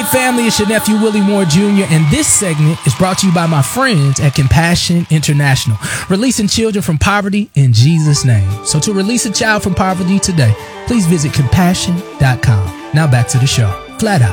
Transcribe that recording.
family, it's your nephew Willie Moore Jr. and this segment is brought to you by my friends at Compassion International, releasing children from poverty in Jesus' name. So to release a child from poverty today, please visit compassion.com. Now back to the show. Flat Out.